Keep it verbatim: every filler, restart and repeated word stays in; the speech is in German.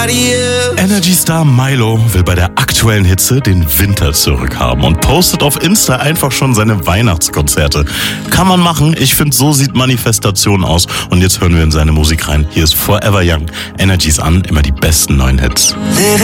Energy Star Milo will bei der aktuellen Hitze den Winter zurückhaben und postet auf Insta einfach schon seine Weihnachtskonzerte. Kann man machen. Ich finde, so sieht Manifestation aus. Und jetzt hören wir in seine Musik rein. Hier ist Forever Young. Energy's an, immer die besten neuen Hits.